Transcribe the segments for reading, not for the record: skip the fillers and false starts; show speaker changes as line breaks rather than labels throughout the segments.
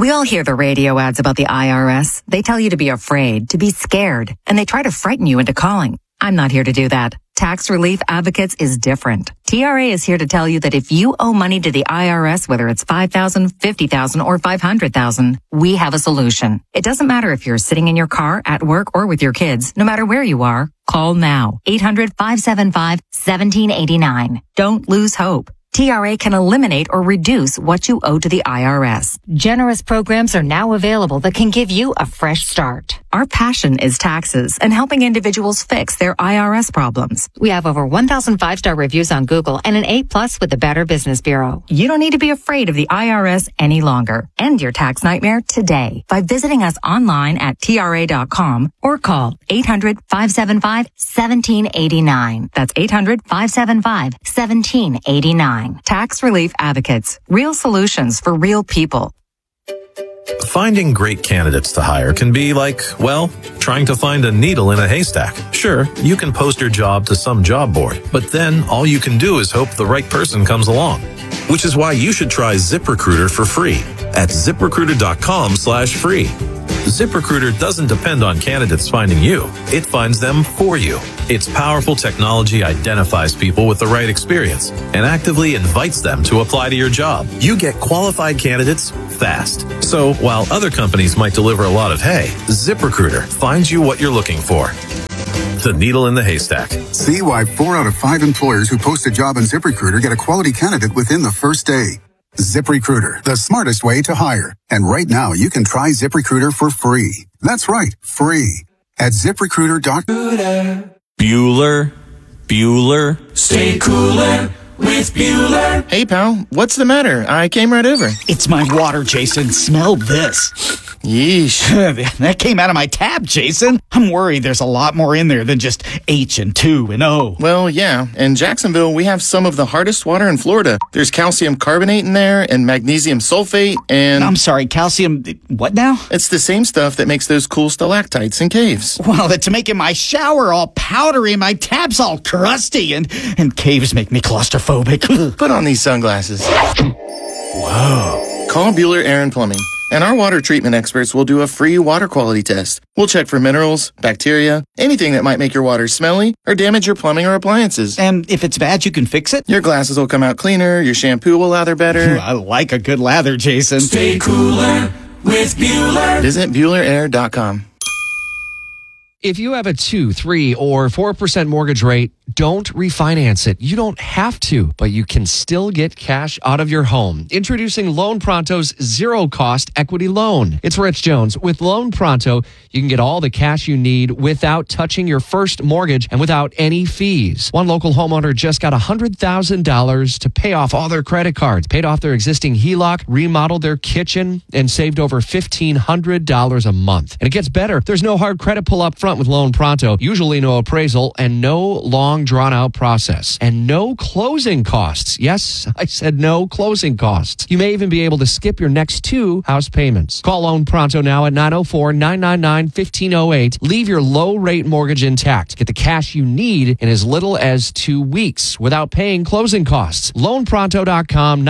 We all hear the radio ads about the IRS. They tell you to be afraid, to be scared, and they try to frighten you into calling. I'm not here to do that. Tax Relief Advocates is different. TRA is here to tell you that if you owe money to the IRS, whether it's $5,000, $50,000, or $500,000, we have a solution. It doesn't matter if you're sitting in your car, at work, or with your kids. No matter where you are, call now. 800-575-1789. Don't lose hope. TRA can eliminate or reduce what you owe to the IRS. Generous programs are now available that can give you a fresh start. Our passion is taxes and helping individuals fix their IRS problems. We have over 1,000 5-star reviews on Google and an A+ with the Better Business Bureau. You don't need to be afraid of the IRS any longer. End your tax nightmare today by visiting us online at TRA.com or call 800-575-1789. That's 800-575-1789. Tax Relief Advocates. Real solutions for real people.
Finding great candidates to hire can be like, well, trying to find a needle in a haystack. Sure, you can post your job to some job board, but then all you can do is hope the right person comes along. Which is why you should try ZipRecruiter for free at ZipRecruiter.com/free. ZipRecruiter doesn't depend on candidates finding you. It finds them for you. Its powerful technology identifies people with the right experience and actively invites them to apply to your job. You get qualified candidates fast. So while other companies might deliver a lot of hay, ZipRecruiter finds you what you're looking for. The needle in the haystack.
See why 4 out of 5 employers who post a job on ZipRecruiter get a quality candidate within the first day. ZipRecruiter, the smartest way to hire. And right now, you can try ZipRecruiter for free. That's right, free. At ZipRecruiter.com.
Bueller. Stay cooler with Bueller.
Hey, pal, what's the matter? I came right over.
It's my water, Jason. Smell this.
Yeesh.
That came out of my tap, Jason. I'm worried there's a lot more in there than just H and 2 and O.
Well, yeah. In Jacksonville, we have some of the hardest water in Florida. There's calcium carbonate in there and magnesium sulfate and...
I'm sorry, calcium... What now?
It's the same stuff that makes those cool stalactites in caves.
Well, it's making my shower all powdery and my tap's all crusty and caves make me claustrophobic.
Put on these sunglasses. Whoa. Call Bueller Air and Plumbing. And our water treatment experts will do a free water quality test. We'll check for minerals, bacteria, anything that might make your water smelly or damage your plumbing or appliances.
And if it's bad, you can fix it?
Your glasses will come out cleaner, your shampoo will lather better.
I like a good lather, Jason.
Stay cooler with Bueller.
Visit BuellerAir.com.
If you have a 2, 3, or 4% mortgage rate, don't refinance it. You don't have to, but you can still get cash out of your home. Introducing Loan Pronto's zero-cost equity loan. It's Rich Jones. With Loan Pronto, you can get all the cash you need without touching your first mortgage and without any fees. One local homeowner just got $100,000 to pay off all their credit cards, paid off their existing HELOC, remodeled their kitchen, and saved over $1,500 a month. And it gets better. There's no hard credit pull up front with Loan Pronto, usually no appraisal and no long drawn-out process. And no closing costs. Yes, I said no closing costs. You may even be able to skip your next 2 house payments. Call Loan Pronto now at 904-999-1508. Leave your low-rate mortgage intact. Get the cash you need in as little as 2 weeks without paying closing costs. LoanPronto.com,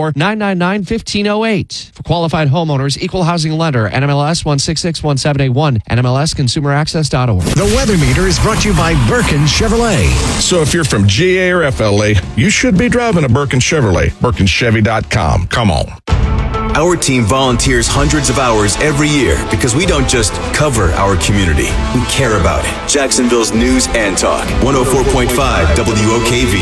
904-999-1508. For qualified homeowners, equal housing lender, NMLS 1661781, NMLSconsumeraccess.org.
The weather meter is brought to you by Birkin Chevrolet.
So if you're from GA or FLA, you should be driving a Birkin Chevrolet. BirkinChevy.com. Come on.
Our team volunteers hundreds of hours every year because we don't just cover our community. We care about it. Jacksonville's News and Talk. 104.5 WOKV.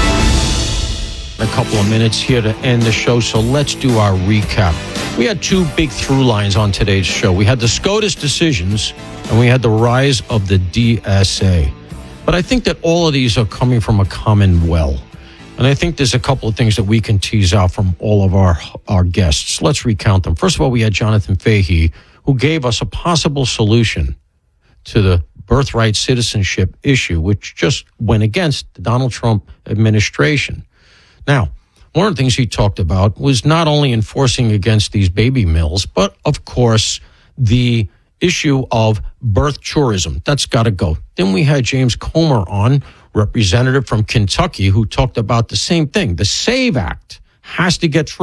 A couple of minutes here to end the show, so let's do our recap. We had 2 big through lines on today's show. We had the SCOTUS decisions, and we had the rise of the DSA. But I think that all of these are coming from a common well. And I think there's a couple of things that we can tease out from all of our guests. Let's recount them. First of all, we had Jonathan Fahey, who gave us a possible solution to the birthright citizenship issue, which just went against the Donald Trump administration. Now, one of the things he talked about was not only enforcing against these baby mills, but, of course, the issue of birth tourism. That's got to go. Then we had James Comer on, representative from Kentucky, who talked about the same thing. The SAVE Act has to get through.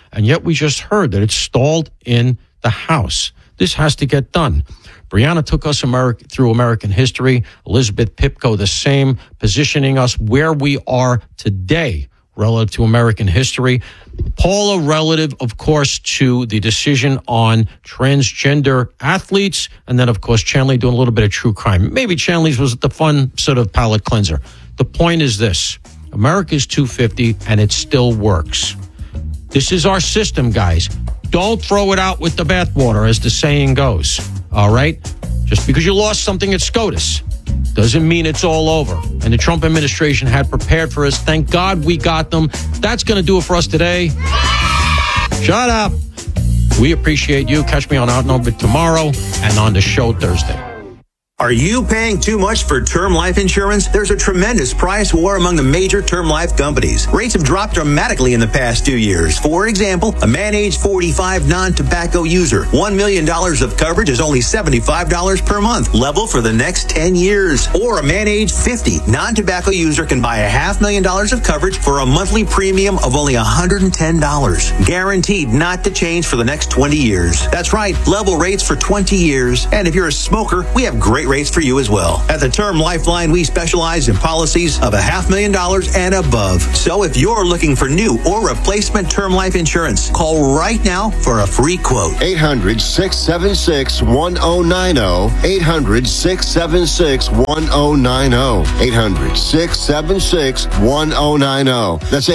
And yet we just heard that it's stalled in the House. This has to get done. Brianna took us through American history. Elizabeth Pipko, the same, positioning us where we are today relative to American history. Paula, relative, of course, to the decision on transgender athletes. And then, of course, Chanley doing a little bit of true crime. Maybe Chanley's was the fun sort of palate cleanser. The point is this. America's 250, and it still works. This is our system, guys. Don't throw it out with the bathwater, as the saying goes. All right? Just because you lost something at SCOTUS doesn't mean it's all over. And the Trump administration had prepared for us. Thank God we got them. That's going to do it for us today. Shut up. We appreciate you. Catch me on Outnumbered tomorrow and on the show Thursday.
Are you paying too much for term life insurance? There's a tremendous price war among the major term life companies. Rates have dropped dramatically in the past 2 years. For example, a man age 45 non-tobacco user, $1 million of coverage is only $75 per month, level for the next 10 years. Or a man age 50 non-tobacco user can buy $500,000 of coverage for a monthly premium of only $110. Guaranteed not to change for the next 20 years. That's right, level rates for 20 years. And if you're a smoker, we have great rates for you as well. At the Term Lifeline, we specialize in policies of $500,000 and above. So if you're looking for new or replacement term life insurance, call right now for a free quote.
800-676-1090. 800-676-1090. 800-676-1090. That's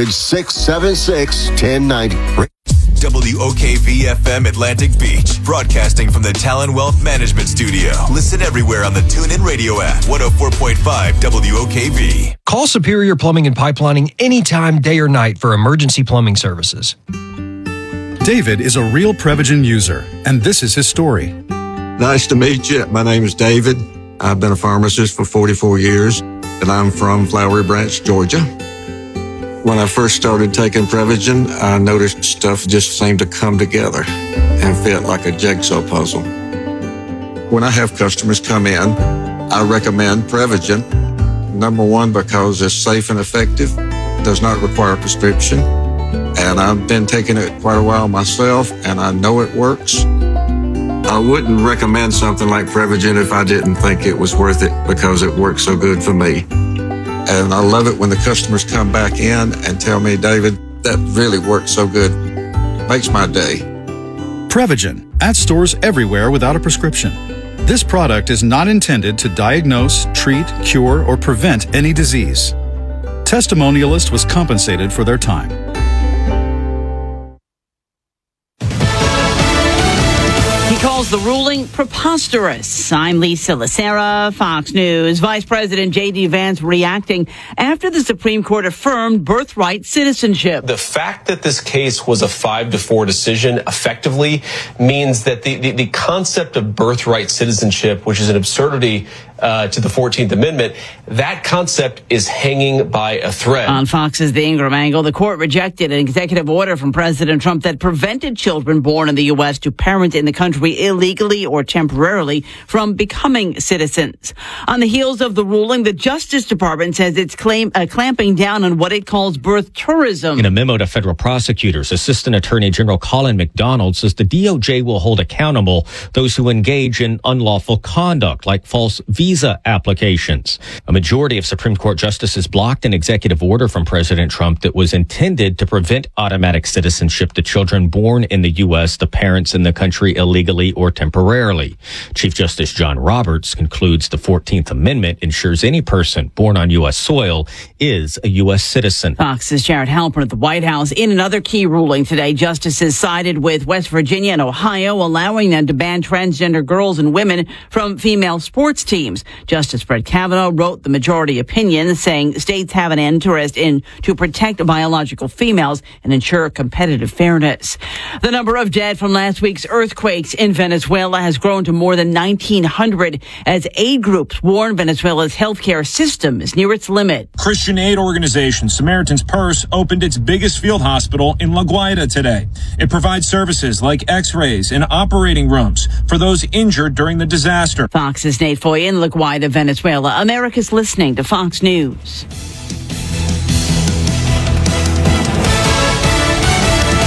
800-676-1090.
WOKV-FM Atlantic Beach, broadcasting from the Talon Wealth Management Studio. Listen everywhere on the TuneIn Radio app. 104.5 WOKV.
Call Superior Plumbing and Pipelining anytime, day or night, for emergency plumbing services.
David is a real Prevagen user, and this is his story.
Nice to meet you. My name is David. I've been a pharmacist for 44 years, and I'm from Flowery Branch, Georgia. When I first started taking Prevagen, I noticed stuff just seemed to come together and fit like a jigsaw puzzle. When I have customers come in, I recommend Prevagen. Number one, because it's safe and effective, does not require a prescription, and I've been taking it quite a while myself, and I know it works. I wouldn't recommend something like Prevagen if I didn't think it was worth it because it works so good for me. And I love it when the customers come back in and tell me, David, that really worked so good. Makes my day.
Prevagen, at stores everywhere without a prescription. This product is not intended to diagnose, treat, cure, or prevent any disease. Testimonialist was compensated for their time.
He calls the ruling preposterous. I'm Lisa Lacera, Fox News. Vice President J.D. Vance reacting after the Supreme Court affirmed birthright citizenship.
The fact that this case was a 5-4 decision effectively means that the concept of birthright citizenship, which is an absurdity to the 14th Amendment, that concept is hanging by a thread.
On Fox's The Ingram Angle, the court rejected an executive order from President Trump that prevented children born in the U.S. to parent in the country illegally or temporarily from becoming citizens. On the heels of the ruling, the Justice Department says it's clamping down on what it calls birth tourism.
In a memo to federal prosecutors, Assistant Attorney General Colin McDonald says the DOJ will hold accountable those who engage in unlawful conduct like false visa applications. A majority of Supreme Court justices blocked an executive order from President Trump that was intended to prevent automatic citizenship to children born in the U.S., the parents in the country illegally or temporarily. Chief Justice John Roberts concludes the 14th Amendment ensures any person born on U.S. soil is a U.S. citizen.
Fox's Jared Halpern at the White House. In another key ruling today, justices sided with West Virginia and Ohio, allowing them to ban transgender girls and women from female sports teams. Justice Brett Kavanaugh wrote the majority opinion, saying states have an interest in to protect biological females and ensure competitive fairness. The number of dead from last week's earthquakes in Venezuela has grown to more than 1,900 as aid groups warn Venezuela's healthcare system is near its limit.
Christian aid organization Samaritan's Purse opened its biggest field hospital in La Guaira today. It provides services like x-rays and operating rooms for those injured during the disaster.
Fox's Nate Foy in La Guaira, Venezuela. America's listening to Fox News.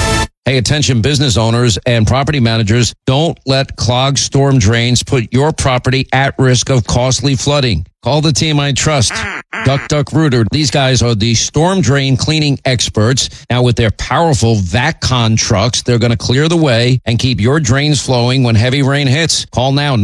Hey, attention business owners and property managers, don't let clogged storm drains put your property at risk of costly flooding. Call the team I trust. Duck Rooter. These guys are the storm drain cleaning experts. Now with their powerful VacCon trucks, they're going to clear the way and keep your drains flowing when heavy rain hits. Call now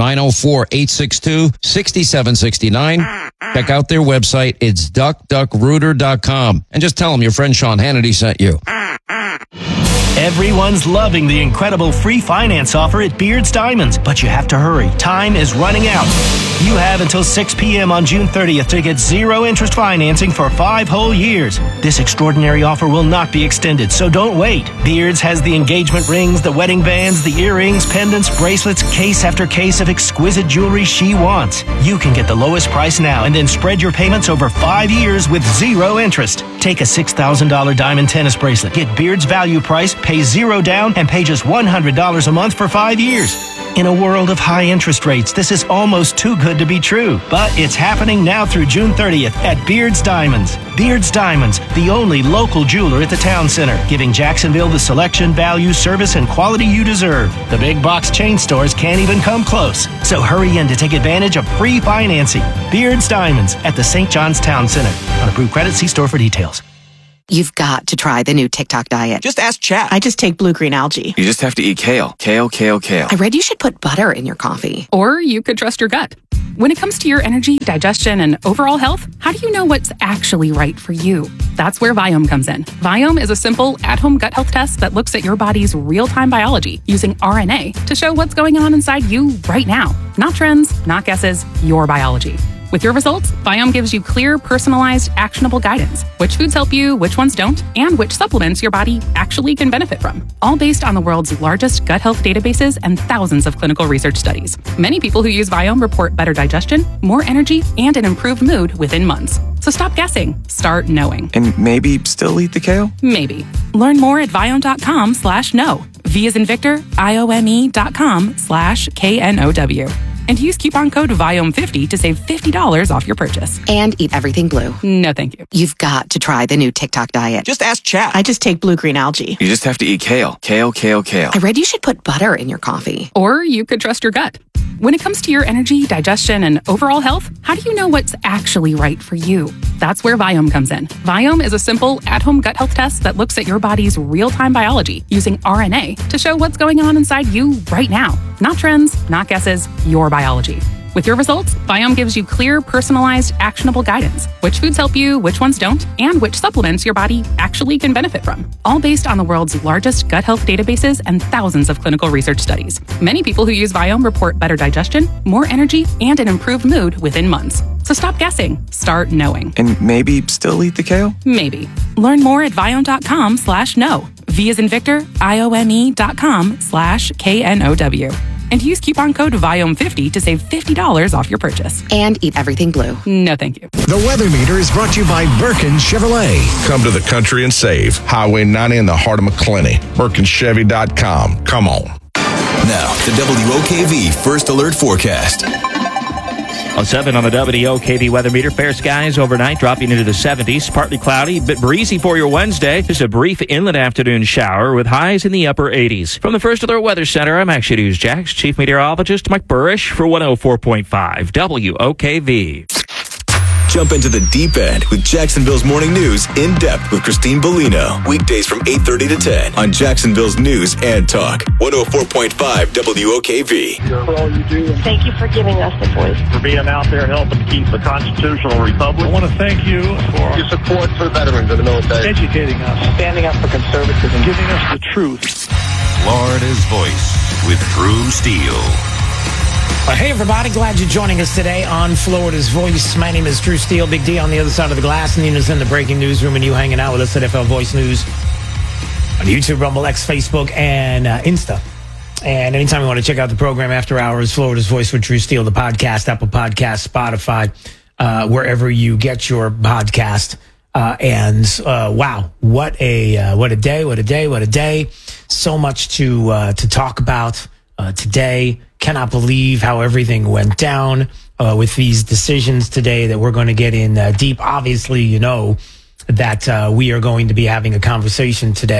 904-862-6769. Check out their website. It's duckrooter.com. And just tell them your friend Sean Hannity sent you.
Everyone's loving the incredible free finance offer at Beard's Diamonds, but you have to hurry. Time is running out. You have until 6 p.m. on June 30th to get zero interest financing for 5 whole years. This extraordinary offer will not be extended, so don't wait. Beard's has the engagement rings, the wedding bands, the earrings, pendants, bracelets, case after case of exquisite jewelry she wants. You can get the lowest price now and then spread your payments over 5 years with zero interest. Take a $6,000 diamond tennis bracelet. Get Beard's value price, pay zero down, and pay just $100 a month for 5 years. In a world of high interest rates, this is almost too good to be true. But it's happening now through June 30th at Beard's Diamonds. Beard's Diamonds, the only local jeweler at the town center, giving Jacksonville the selection, value, service, and quality you deserve. The big box chain stores can't even come close. So hurry in to take advantage of free financing. Beard's Diamonds at the St. John's Town Center. On approved credit, see store for details.
You've got to try the new TikTok diet.
Just ask chat.
I just take blue-green algae.
You just have to eat kale. Kale.
I read you should put butter in your coffee.
Or you could trust your gut. When it comes to your energy, digestion, and overall health, how do you know what's actually right for you? That's where Viome comes in. Viome is a simple, at-home gut health test that looks at your body's real-time biology using RNA to show what's going on inside you right now. Not trends, not guesses, your biology. With your results, Viome gives you clear, personalized, actionable guidance. Which foods help you, which ones don't, and which supplements your body actually can benefit from. All based on the world's largest gut health databases and thousands of clinical research studies. Many people who use Viome report better digestion, more energy, and an improved mood within months. So stop guessing. Start knowing.
And maybe still eat the kale?
Maybe. Learn more at Viome.com/know. V as in Victor, IOME.com/KNOW. And use coupon code VIOME50 to save $50 off your purchase.
And eat everything blue.
No, thank you.
You've got to try the new TikTok diet.
Just ask chat.
I just take blue-green algae.
You just have to eat kale. Kale.
I read you should put butter in your coffee.
Or you could trust your gut. When it comes to your energy, digestion, and overall health, how do you know what's actually right for you? That's where Viome comes in. Viome is a simple, at-home gut health test that looks at your body's real-time biology using RNA to show what's going on inside you right now. Not trends, not guesses, your biology. With your results, Viome gives you clear, personalized, actionable guidance. Which foods help you, which ones don't, and which supplements your body actually can benefit from. All based on the world's largest gut health databases and thousands of clinical research studies. Many people who use Viome report better digestion, more energy, and an improved mood within months. So stop guessing. Start knowing.
And maybe still eat the kale?
Maybe. Learn more at Viome.com/know. V as in Victor, IOME.com/KNOW. And use coupon code VIOME50 to save $50 off your purchase.
And eat everything blue.
No, thank you.
The Weather Meter is brought to you by Birkin Chevrolet.
Come to the country and save. Highway 90 in the heart of McClenny. BirkinChevy.com. Come on.
Now, the WOKV First Alert Forecast.
7 on the WOKV weather meter. Fair skies overnight, dropping into the 70s. Partly cloudy, a bit breezy for your Wednesday. Just a brief inland afternoon shower with highs in the upper 80s. From the First Alert Weather Center, I'm Action News Jax Chief Meteorologist Mike Burrish for 104.5 WOKV.
Jump into the deep end with Jacksonville's Morning News in depth with Christine Bellino. Weekdays from 8:30 to 10 on Jacksonville's News and Talk. 104.5 WOKV.
For all you do. Thank you for giving us the voice.
For being out there helping keep the constitutional republic. I want to thank you for
your support for veterans in the military.
Educating us.
Standing up for conservatism.
Giving us the truth.
Florida's Voice with Drew Steele.
Hey everybody, glad you're joining us today on Florida's Voice. My name is Drew Steele, Big D on the other side of the glass. Nina's in the breaking newsroom and you hanging out with us at FL Voice News on YouTube, Rumble, X, Facebook, and Insta. And anytime you want to check out the program after hours, Florida's Voice with Drew Steele, the podcast, Apple Podcast, Spotify, wherever you get your podcast. Wow, what a day. So much to talk about today. Cannot believe how everything went down with these decisions today that we're going to get in deep. Obviously, you know that we are going to be having a conversation today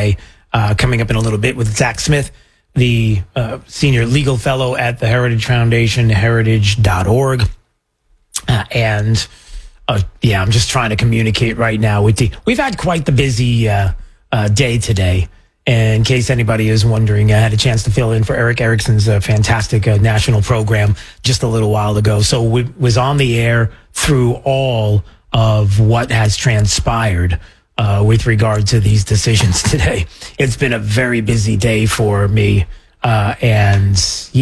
coming up in a little bit with Zach Smith, the senior legal fellow at the Heritage Foundation, heritage.org. I'm just trying to communicate right now with Dee. We've had quite the busy day today. And in case anybody is wondering, I had a chance to fill in for Eric Erickson's fantastic national program just a little while ago. So we was on the air through all of what has transpired with regard to these decisions today. It's been a very busy day for me. It's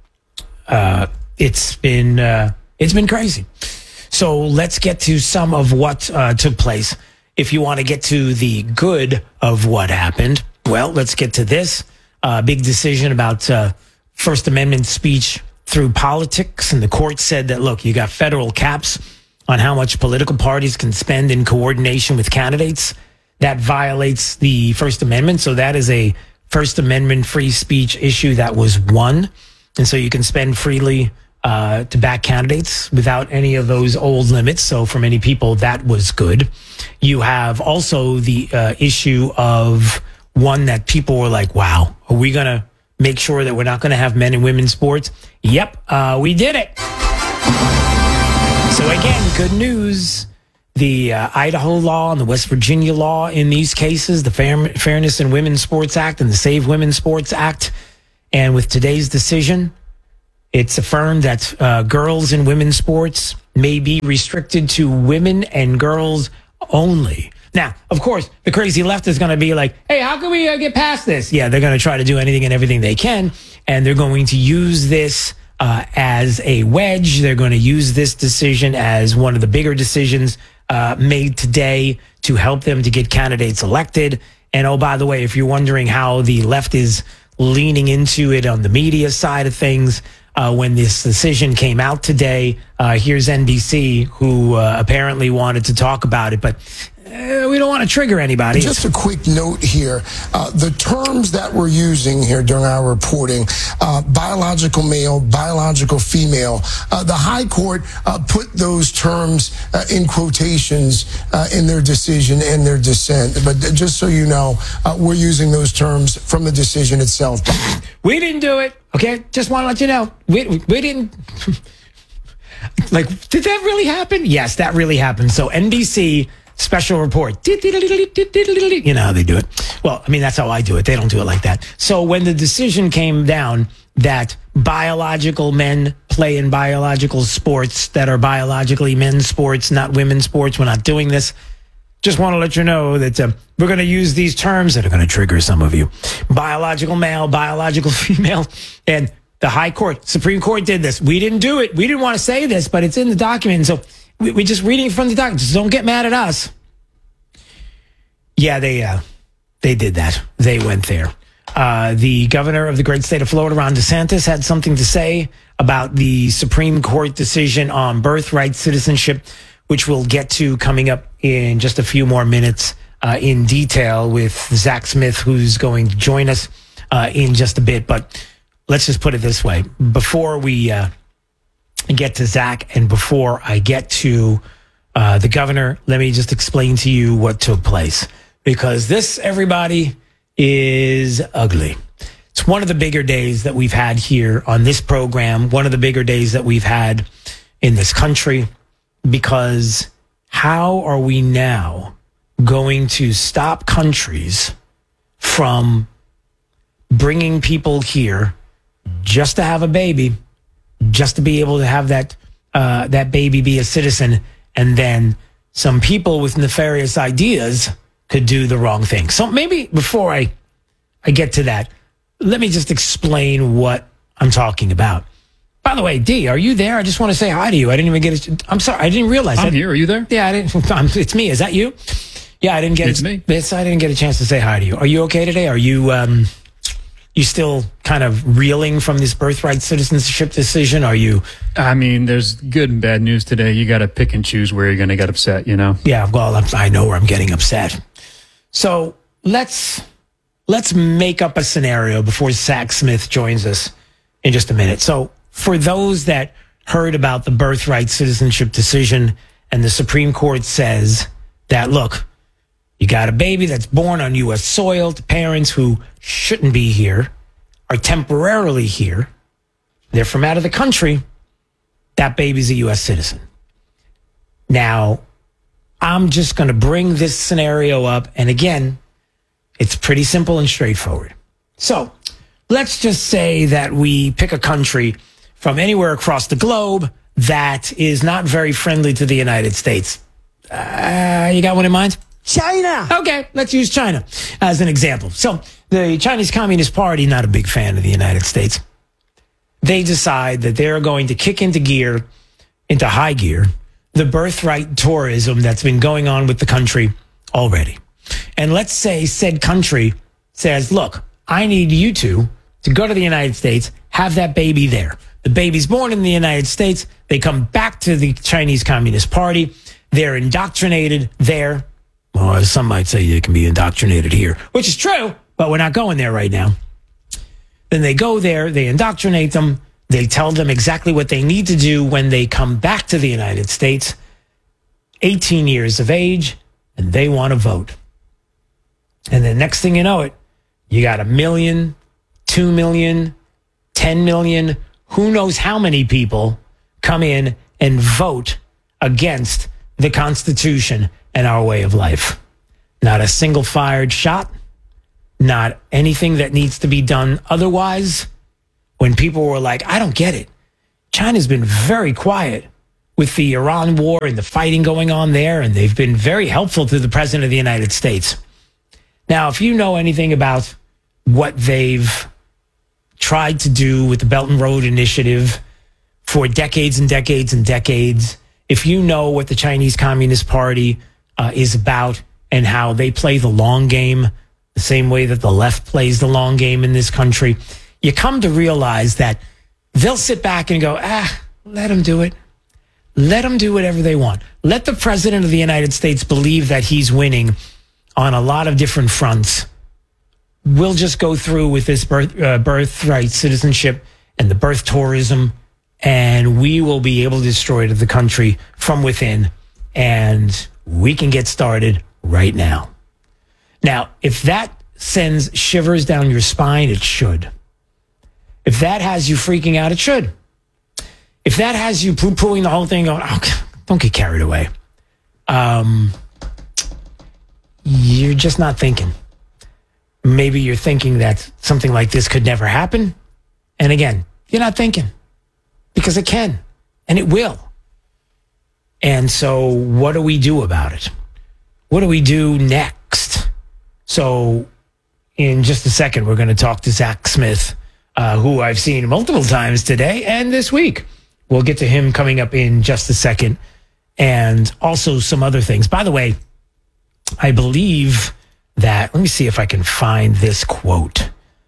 been crazy. So let's get to some of what took place. If you want to get to the good of what happened, well, let's get to this big decision about First Amendment speech through politics. And the court said that, look, you got federal caps on how much political parties can spend in coordination with candidates. That violates the First Amendment. So that is a First Amendment free speech issue that was won. And so you can spend freely to back candidates without any of those old limits. So for many people, that was good. You have also the issue of one that people were like, wow, are we going to make sure that we're not going to have men and women's sports? Yep, we did it. So again, good news. The Idaho law and the West Virginia law in these cases, the Fairness in Women's Sports Act and the Save Women's Sports Act. And with today's decision, it's affirmed that girls in women's sports may be restricted to women and girls only. Now, of course, the crazy left is going to be like, hey, how can we get past this? Yeah, they're going to try to do anything and everything they can. And they're going to use this as a wedge. They're going to use this decision as one of the bigger decisions made today to help them to get candidates elected. And oh, by the way, if you're wondering how the left is leaning into it on the media side of things, when this decision came out today, here's NBC, who apparently wanted to talk about it, but we don't want to trigger anybody.
Just a quick note here. The terms that we're using here during our reporting, biological male, biological female, the High Court put those terms in quotations in their decision and their dissent. But just so you know, we're using those terms from the decision itself.
We didn't do it, okay? Just want to let you know. We didn't... Like, did that really happen? Yes, that really happened. So NBC... special report. You know how they do it. Well, I mean, that's how I do it. They don't do it like that. So when the decision came down that biological men play in biological sports that are biologically men's sports, not women's sports, we're not doing this. Just want to let you know that we're going to use these terms that are going to trigger some of you. Biological male, biological female, and the High Court, Supreme Court did this. We didn't do it. We didn't want to say this, but it's in the document. So we're just reading from the document. Just don't get mad at us. Yeah, they did that. They went there. The governor of the great state of Florida, Ron DeSantis, had something to say about the Supreme Court decision on birthright citizenship, which we'll get to coming up in just a few more minutes in detail with Zach Smith, who's going to join us in just a bit. But let's just put it this way. Before we get to Zach and before I get to the governor, let me just explain to you what took place. Because this, everybody, is ugly. It's one of the bigger days that we've had here on this program, one of the bigger days that we've had in this country, because how are we now going to stop countries from bringing people here just to have a baby, just to be able to have that baby be a citizen, and then some people with nefarious ideas could do the wrong thing. So maybe before I get to that, let me just explain what I'm talking about. By the way, Dee, are you there? I just want to say hi to you. I didn't even get I'm sorry, I didn't realize.
I'm here. Are you there?
Yeah, I didn't. It's me. Is that you? Yeah, I didn't get.
It's me.
I didn't get a chance to say hi to you. Are you okay today? Are you you still kind of reeling from this birthright citizenship decision? Are you?
I mean, there's good and bad news today. You got to pick and choose where you're going to get upset, you know?
Yeah, well, I know where I'm getting upset. So let's make up a scenario before Zach Smith joins us in just a minute. So for those that heard about the birthright citizenship decision and the Supreme Court says that, look, You got a baby that's born on U.S. soil to parents who shouldn't be here, are temporarily here. They're from out of the country. That baby's a U.S. citizen. Now, I'm just going to bring this scenario up. And again, it's pretty simple and straightforward. So let's just say that we pick a country from anywhere across the globe that is not very friendly to the United States. You got one in mind? China. Okay, let's use China as an example. So the Chinese Communist Party, not a big fan of the United States. They decide that they're going to kick into high gear, the birthright tourism that's been going on with the country already. And let's say said country says, look, I need you two to go to the United States, have that baby there. The baby's born in the United States. They come back to the Chinese Communist Party. They're indoctrinated there. Well, some might say they can be indoctrinated here, which is true, but we're not going there right now. Then they go there, they indoctrinate them, they tell them exactly what they need to do when they come back to the United States, 18 years of age, and they want to vote. And the next thing you know it, you got 1 million, 2 million, 10 million, who knows how many people come in and vote against the Constitution and our way of life. Not a single fired shot. Not anything that needs to be done otherwise. When people were like, I don't get it. China's been very quiet with the Iran war and the fighting going on there, and they've been very helpful to the President of the United States. Now, if you know anything about what they've tried to do with the Belt and Road Initiative for decades and decades and decades, if you know what the Chinese Communist Party is about and how they play the long game, the same way that the left plays the long game in this country, you come to realize that they'll sit back and go, let them do it. Let them do whatever they want. Let the President of the United States believe that he's winning on a lot of different fronts. We'll just go through with this birthright citizenship and the birth tourism, and we will be able to destroy the country from within, and we can get started right now. Now, if that sends shivers down your spine, it should. If that has you freaking out, it should. If that has you poo-pooing the whole thing, going, don't get carried away. You're just not thinking. Maybe you're thinking that something like this could never happen. And again, you're not thinking. Because it can. And it will. And so what do we do about it? What do we do next? So in just a second, we're going to talk to Zach Smith, who I've seen multiple times today and this week. We'll get to him coming up in just a second. And also some other things. By the way, I believe that, let me see if I can find this quote.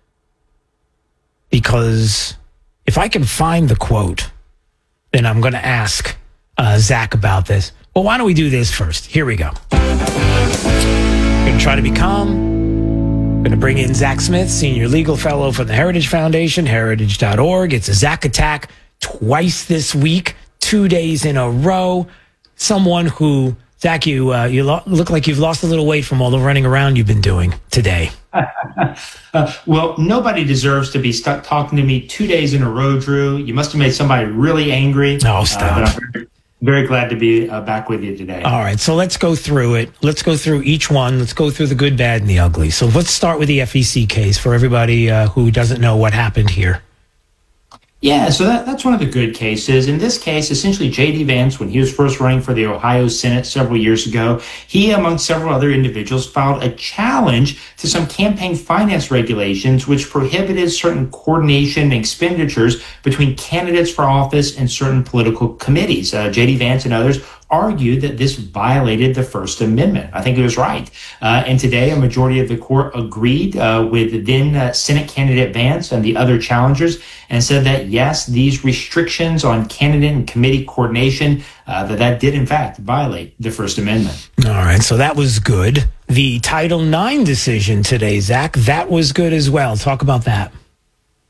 Because if I can find the quote, then I'm going to ask Zach about this. Well, why don't we do this first? Here we go. Going to try to be calm. Going to bring in Zach Smith, Senior Legal Fellow for the Heritage Foundation, heritage.org. It's a Zach attack twice this week, 2 days in a row. Someone who, Zach, you look like you've lost a little weight from all the running around you've been doing today.
Well, nobody deserves to be stuck talking to me 2 days in a row, Drew. You must have made somebody really angry.
Oh, stop.
But I'm very, very glad to be back with you today.
All right, so let's go through it. Let's go through each one. Let's go through the good, bad, and the ugly. So let's start with the FEC case for everybody who doesn't know what happened here.
Yeah, so that's one of the good cases. In this case, essentially, J.D. Vance, when he was first running for the Ohio Senate several years ago, he, among several other individuals, filed a challenge to some campaign finance regulations which prohibited certain coordination and expenditures between candidates for office and certain political committees. J.D. Vance and others argued that this violated the First Amendment. I think it was right. And today, a majority of the court agreed with then Senate candidate Vance and the other challengers and said that, yes, these restrictions on candidate and committee coordination, that did, in fact, violate the First Amendment.
All right, so that was good. The Title IX decision today, Zach, that was good as well. Talk about that.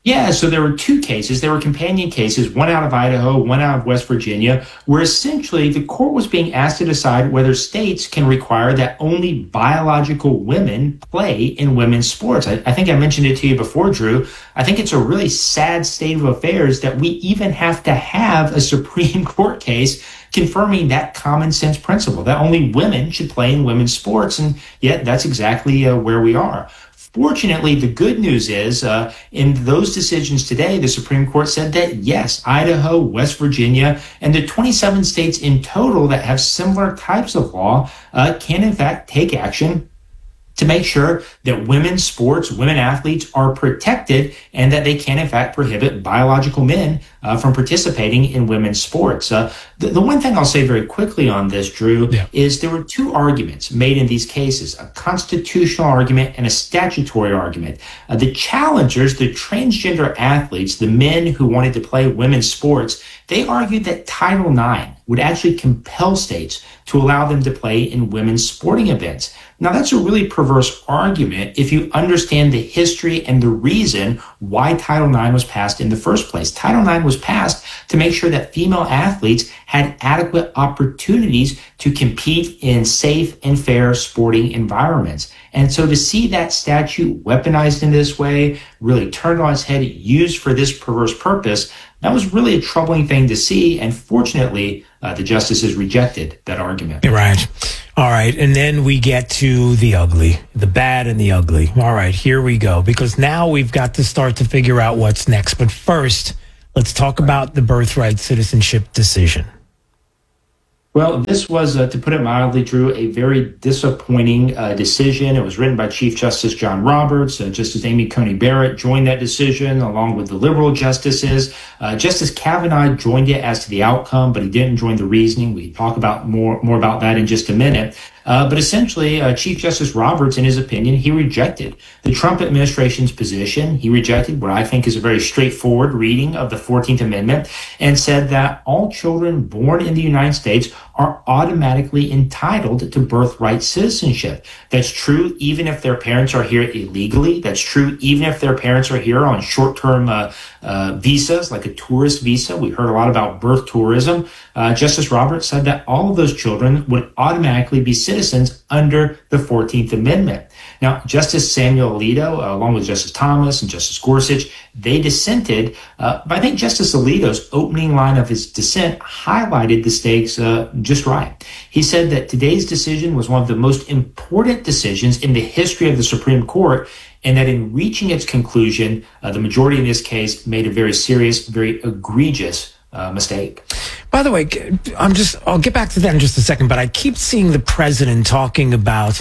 Yeah, so there were two cases. There were companion cases, one out of Idaho, one out of West Virginia, where essentially the court was being asked to decide whether states can require that only biological women play in women's sports. I think I mentioned it to you before, Drew. I think it's a really sad state of affairs that we even have to have a Supreme Court case confirming that common sense principle, that only women should play in women's sports. And yet that's exactly where we are. Fortunately, the good news is in those decisions today, the Supreme Court said that, yes, Idaho, West Virginia, and the 27 states in total that have similar types of law can, in fact, take action to make sure that women's sports, women athletes are protected and that they can, in fact, prohibit biological men from participating in women's sports. The one thing I'll say very quickly on this, Drew, is there were two arguments made in these cases, a constitutional argument and a statutory argument. The challengers, the transgender athletes, the men who wanted to play women's sports, they argued that Title IX would actually compel states to allow them to play in women's sporting events. Now, that's a really perverse argument if you understand the history and the reason why Title IX was passed in the first place. Title IX was passed to make sure that female athletes had adequate opportunities to compete in safe and fair sporting environments. And so to see that statute weaponized in this way, really turned on its head, used for this perverse purpose, that was really a troubling thing to see. And fortunately, the justices rejected that argument.
Right. All right. And then we get to the ugly, the bad and the ugly. All right, here we go. Because now we've got to start to figure out what's next. But first, let's talk about the birthright citizenship decision.
Well, this was, to put it mildly, Drew, a very disappointing decision. It was written by Chief Justice John Roberts. Justice Amy Coney Barrett joined that decision along with the liberal justices. Justice Kavanaugh joined it as to the outcome, but he didn't join the reasoning. We talk about more about that in just a minute. But essentially, Chief Justice Roberts, in his opinion, he rejected the Trump administration's position. He rejected what I think is a very straightforward reading of the 14th Amendment and said that all children born in the United States are automatically entitled to birthright citizenship. That's true even if their parents are here illegally. That's true even if their parents are here on short-term visas, like a tourist visa. We heard a lot about birth tourism. Justice Roberts said that all of those children would automatically be citizens under the 14th Amendment. Now, Justice Samuel Alito, along with Justice Thomas and Justice Gorsuch, they dissented, but I think Justice Alito's opening line of his dissent highlighted the stakes just right. He said that today's decision was one of the most important decisions in the history of the Supreme Court, and that in reaching its conclusion, the majority in this case made a very serious, very egregious mistake.
By the way, I'll get back to that in just a second, but I keep seeing the president talking about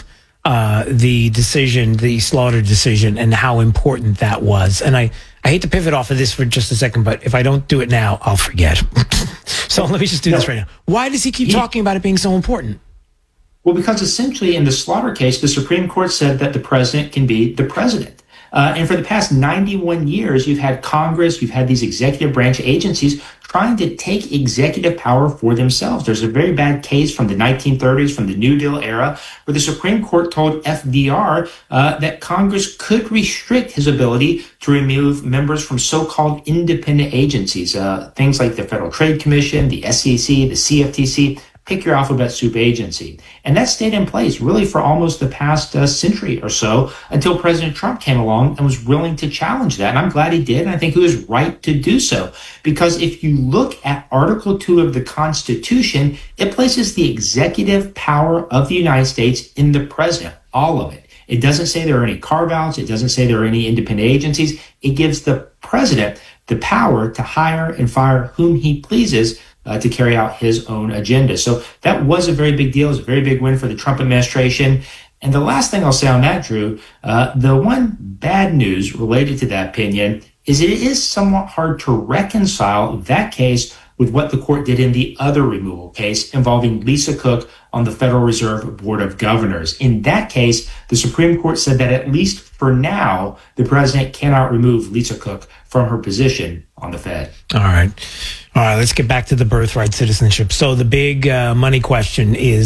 the decision, the Slaughter decision, and how important that was. And I hate to pivot off of this for just a second, but if I don't do it now, I'll forget. So let me just do this right now. Why does he keep talking about it being so important?
Well, because essentially in the Slaughter case, the Supreme Court said that the president can be the president. And for the past 91 years, you've had Congress, you've had these executive branch agencies trying to take executive power for themselves. There's a very bad case from the 1930s, from the New Deal era, where the Supreme Court told FDR that Congress could restrict his ability to remove members from so-called independent agencies, things like the Federal Trade Commission, the SEC, the CFTC, pick your alphabet soup agency. And that stayed in place really for almost the past century or so until President Trump came along and was willing to challenge that. And I'm glad he did. And I think he was right to do so. Because if you look at Article 2 of the Constitution, it places the executive power of the United States in the president, all of it. It doesn't say there are any carve-outs. It doesn't say there are any independent agencies. It gives the president the power to hire and fire whom he pleases to carry out his own agenda. So that was a very big deal. It was a very big win for the Trump administration. And the last thing I'll say on that, Drew, the one bad news related to that opinion is it is somewhat hard to reconcile that case with what the court did in the other removal case involving Lisa Cook on the Federal Reserve Board of Governors. In that case, the Supreme Court said that at least for now, the president cannot remove Lisa Cook from her position on the Fed.
All right, let's get back to the birthright citizenship. So the big money question is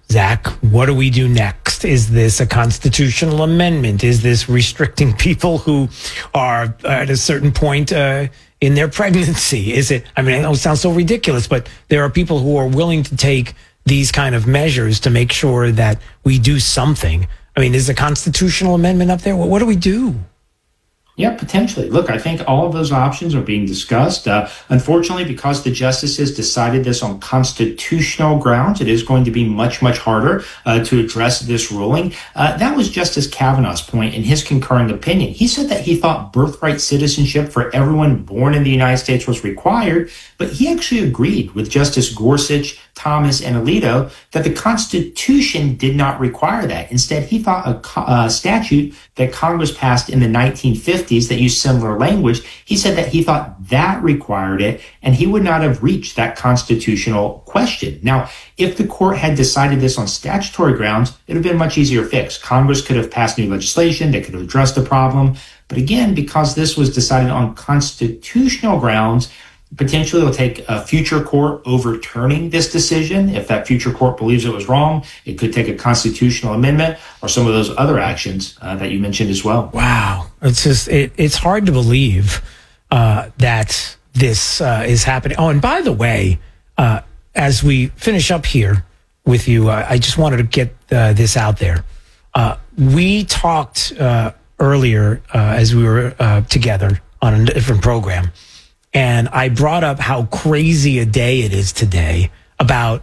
Zach, what do we do next? Is this a constitutional amendment? Is this restricting people who are at a certain point in their pregnancy? Is it, I mean, I know it sounds so ridiculous, but there are people who are willing to take these kind of measures to make sure that we do something. I mean, is a constitutional amendment up there? Well, what do we do?
Yeah, potentially. Look, I think all of those options are being discussed. Unfortunately, because the justices decided this on constitutional grounds, it is going to be much, much harder to address this ruling. That was Justice Kavanaugh's point in his concurring opinion. He said that he thought birthright citizenship for everyone born in the United States was required, but he actually agreed with Justice Gorsuch, Thomas, and Alito that the Constitution did not require that. Instead, he thought a statute that Congress passed in the 1950s that used similar language, he said that he thought that required it, and he would not have reached that constitutional question. Now, if the court had decided this on statutory grounds, it would have been a much easier fix. Congress could have passed new legislation, they could have addressed the problem. But again, because this was decided on constitutional grounds, potentially it'll take a future court overturning this decision. If that future court believes it was wrong, it could take a constitutional amendment or some of those other actions that you mentioned as well.
Wow. It's just, it's hard to believe that this is happening. Oh, and by the way, as we finish up here with you, I just wanted to get this out there. We talked earlier as we were together on a different program. And I brought up how crazy a day it is today about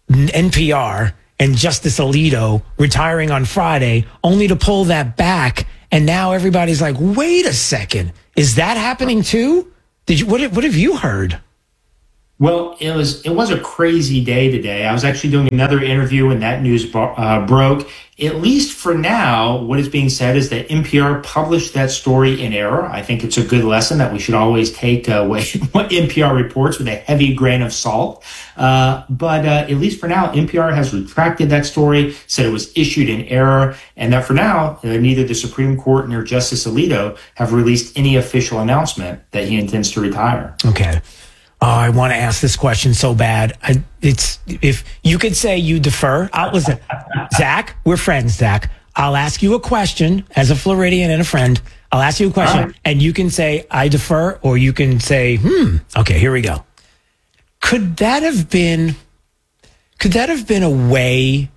NPR and Justice Alito retiring on Friday, only to pull that back. And now everybody's like, wait a second, is that happening too? What have you heard?
Well, it was a crazy day today. I was actually doing another interview when that news broke. At least for now, what is being said is that NPR published that story in error. I think it's a good lesson that we should always take what NPR reports with a heavy grain of salt. But at least for now, NPR has retracted that story, said it was issued in error, and that for now, neither the Supreme Court nor Justice Alito have released any official announcement that he intends to retire.
Okay. Oh, I want to ask this question so bad. If you could say you defer, listen, Zach, we're friends, Zach. I'll ask you a question as a Floridian and a friend. I'll ask you a question, and you can say I defer, or you can say, Okay, here we go. Could that have been a way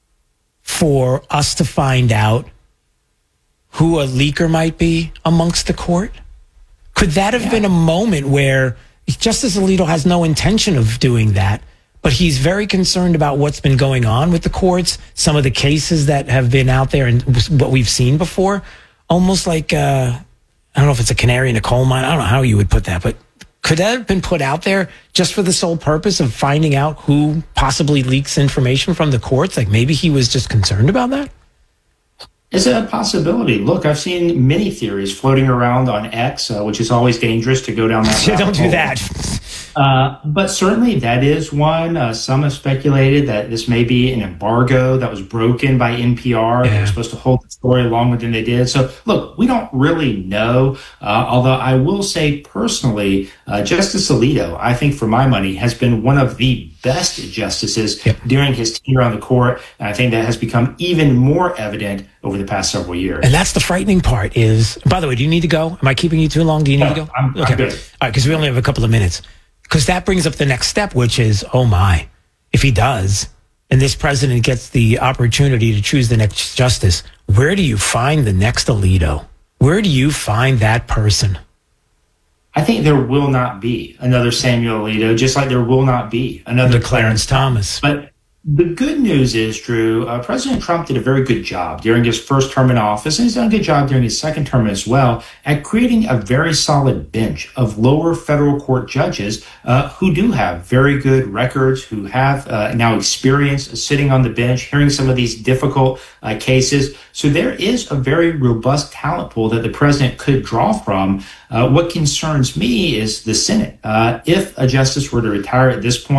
for us to find out who a leaker might be amongst the court? Could that have been a moment where Justice Alito has no intention of doing that, but he's very concerned about what's been going on with the courts, some of the cases that have been out there and what we've seen before? Almost like, I don't know if it's a canary in a coal mine. I don't know how you would put that, but could that have been put out there just for the sole purpose of finding out who possibly leaks information from the courts? Like maybe he was just concerned about that?
It's a possibility. Look, I've seen many theories floating around on X, which is always dangerous to go down that route.
Don't do that.
But certainly that is one. Some have speculated that this may be an embargo that was broken by NPR. They were supposed to hold the story longer than they did. So, look, we don't really know. Although I will say personally, Justice Alito, I think for my money, has been one of the best justices during his tenure on the court. And I think that has become even more evident over the past several years.
And that's the frightening part is, by the way, do you need to go? Am I keeping you too long? Do you need to go?
I'm good.
All right, because we only have a couple of minutes. Because that brings up the next step, which is, oh my, if he does, and this president gets the opportunity to choose the next justice, where do you find the next Alito? Where do you find that person?
I think there will not be another Samuel Alito, just like there will not be another
Clarence Thomas.
But the good news is, Drew, President Trump did a very good job during his first term in office, and he's done a good job during his second term as well, at creating a very solid bench of lower federal court judges who do have very good records, who have now experience sitting on the bench, hearing some of these difficult cases. So there is a very robust talent pool that the president could draw from. What concerns me is the Senate. If a justice were to retire at this point,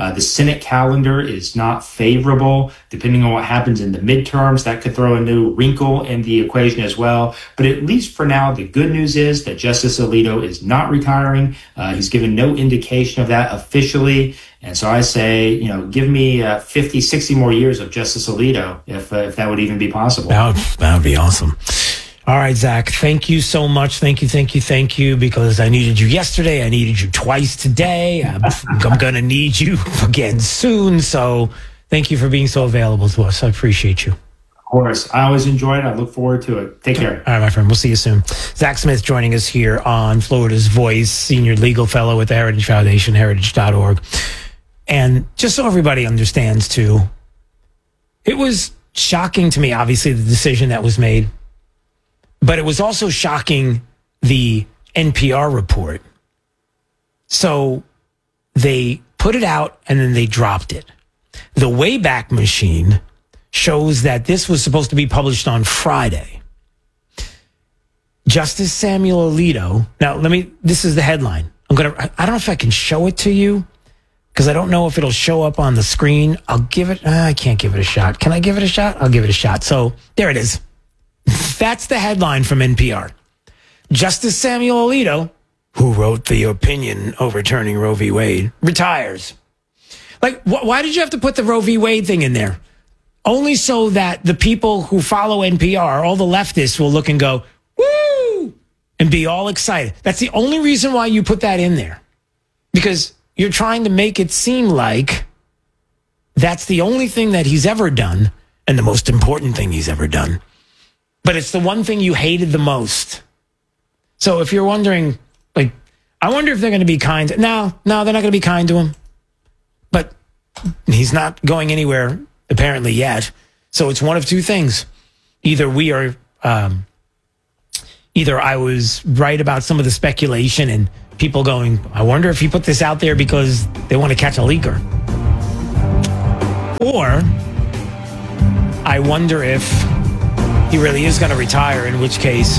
The Senate calendar is not favorable. Depending on what happens in the midterms, that could throw a new wrinkle in the equation as well. But at least for now, the good news is that Justice Alito is not retiring. He's given no indication of that officially. And so I say, give me 50, 60 more years of Justice Alito, if that would even be possible.
That would be awesome. All right, Zach, thank you so much. Thank you, because I needed you yesterday. I needed you twice today. I'm going to need you again soon. So thank you for being so available to us. I appreciate you.
Of course. I always enjoy it. I look forward to it. Take care.
All right, my friend. We'll see you soon. Zach Smith joining us here on Florida's Voice, Senior Legal Fellow with the Heritage Foundation, heritage.org. And just so everybody understands, too, it was shocking to me, obviously, the decision that was made. But it was also shocking, the NPR report. So they put it out and then they dropped it. The Wayback Machine shows that this was supposed to be published on Friday. Justice Samuel Alito. Now, this is the headline. I don't know if I can show it to you because I don't know if it'll show up on the screen. I can't give it a shot. Can I give it a shot? I'll give it a shot. So there it is. That's the headline from NPR. Justice Samuel Alito, who wrote the opinion overturning Roe v. Wade, retires. Why did you have to put the Roe v. Wade thing in there? Only so that the people who follow NPR, all the leftists, will look and go, woo, and be all excited. That's the only reason why you put that in there. Because you're trying to make it seem like that's the only thing that he's ever done and the most important thing he's ever done. But it's the one thing you hated the most. So if you're wondering, I wonder if they're going to be kind. No, they're not going to be kind to him. But he's not going anywhere, apparently, yet. So it's one of two things. Either I was right about some of the speculation and people going, I wonder if he put this out there because they want to catch a leaker. Or I wonder if he really is going to retire, in which case,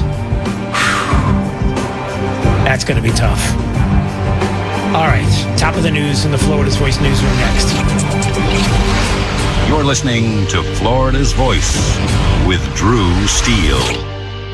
that's going to be tough. All right, top of the news in the Florida's Voice newsroom next.
You're listening to Florida's Voice with Drew Steele.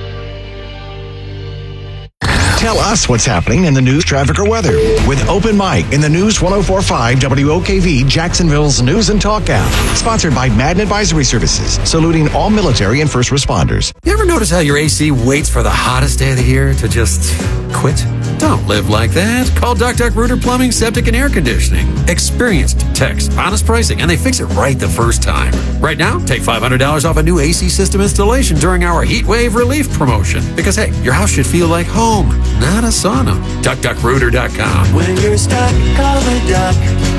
Tell us what's happening in the news, traffic, or weather with Open Mic in the News 104.5 WOKV, Jacksonville's News and Talk app. Sponsored by Madden Advisory Services, saluting all military and first responders.
You ever notice how your AC waits for the hottest day of the year to just quit? Don't live like that. Call Duck Rooter Plumbing, Septic, and Air Conditioning. Experienced techs, honest pricing, and they fix it right the first time. Right now, take $500 off a new AC system installation during our Heat Wave Relief promotion. Because, hey, your house should feel like home, not a sauna. DuckDuckRooter.com.
When you're stuck, call the Duck.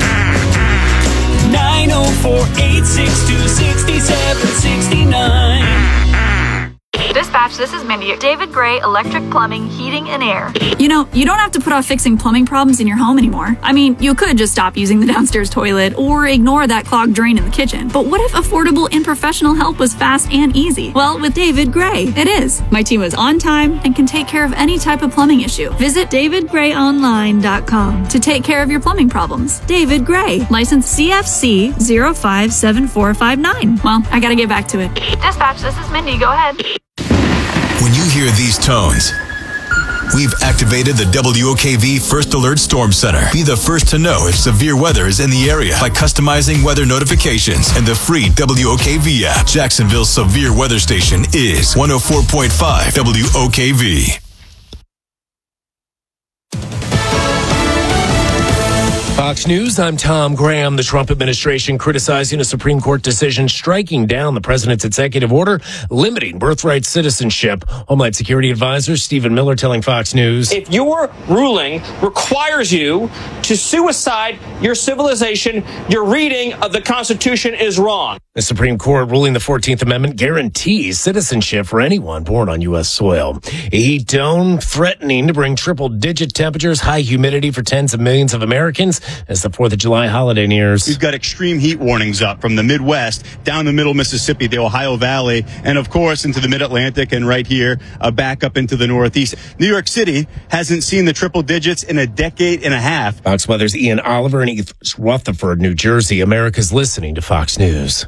904-862-6769.
Dispatch, this is Mindy. David Gray, Electric Plumbing, Heating and Air.
You know, you don't have to put off fixing plumbing problems in your home anymore. I mean, you could just stop using the downstairs toilet or ignore that clogged drain in the kitchen. But what if affordable and professional help was fast and easy? Well, with David Gray, it is. My team is on time and can take care of any type of plumbing issue. Visit davidgrayonline.com to take care of your plumbing problems. David Gray, license CFC 057459. Well, I gotta get back to it.
Dispatch, this is Mindy. Go ahead.
When you hear these tones, we've activated the WOKV First Alert Storm Center. Be the first to know if severe weather is in the area by customizing weather notifications and the free WOKV app. Jacksonville's severe weather station is 104.5 WOKV.
Fox News, I'm Tom Graham. The Trump administration criticizing a Supreme Court decision striking down the president's executive order limiting birthright citizenship. Homeland Security Advisor Stephen Miller telling Fox News.
If your ruling requires you to suicide your civilization, your reading of the Constitution is wrong.
The Supreme Court ruling the 14th Amendment guarantees citizenship for anyone born on U.S. soil. A heat dome threatening to bring triple-digit temperatures, high humidity for tens of millions of Americans as the 4th of July holiday nears.
We've got extreme heat warnings up from the Midwest down the middle Mississippi, the Ohio Valley, and of course into the Mid-Atlantic and right here back up into the Northeast. New York City hasn't seen the triple digits in a decade and a half.
About Fox Weather's Ian Oliver in East Rutherford, New Jersey. America's listening to Fox News.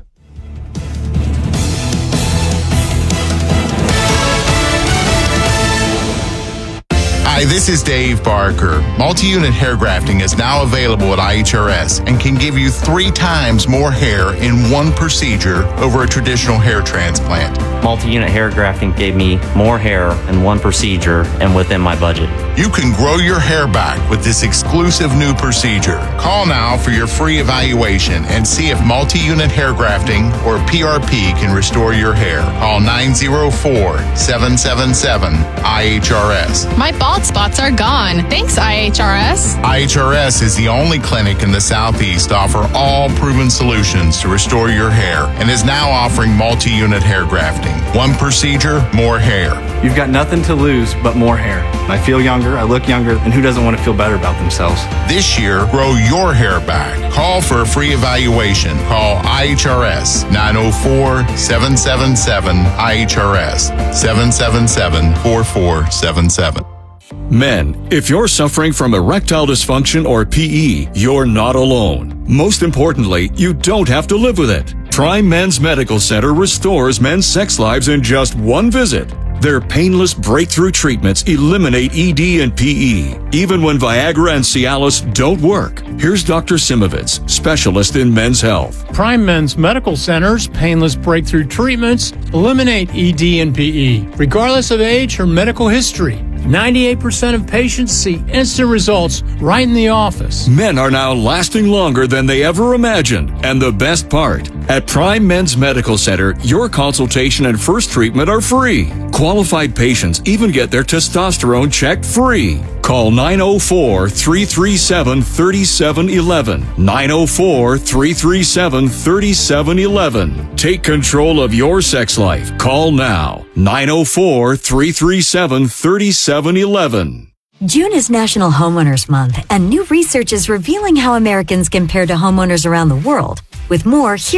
Hi, this is Dave Barker. Multi-unit hair grafting is now available at IHRS and can give you 3 times more hair in one procedure over a traditional hair transplant.
Multi-unit hair grafting gave me more hair in one procedure and within my budget.
You can grow your hair back with this exclusive new procedure. Call now for your free evaluation and see if multi-unit hair grafting or PRP can restore your hair. Call 904-777-IHRS.
My bald spots are gone. Thanks, IHRS.
IHRS is the only clinic in the Southeast to offer all proven solutions to restore your hair and is now offering multi-unit hair grafting. One procedure, more hair.
You've got nothing to lose but more hair. I feel younger, I look younger, and who doesn't want to feel better about themselves?
This year, grow your hair back. Call for a free evaluation. Call IHRS 904-777-IHRS 777-4477.
Men, if you're suffering from erectile dysfunction or PE, you're not alone. Most importantly, you don't have to live with it. Prime Men's Medical Center restores men's sex lives in just one visit. Their painless breakthrough treatments eliminate ED and PE, even when Viagra and Cialis don't work. Here's Dr. Simovitz, specialist in men's health.
Prime Men's Medical Center's painless breakthrough treatments eliminate ED and PE, regardless of age or medical history. 98% of patients see instant results right in the office.
Men are now lasting longer than they ever imagined. And the best part, at Prime Men's Medical Center, your consultation and first treatment are free. Qualified patients even get their testosterone checked free. Call 904-337-3711. 904-337-3711. Take control of your sex life. Call now. 904-337-3711.
June is National Homeowners Month, and new research is revealing how Americans compare to homeowners around the world. With more, here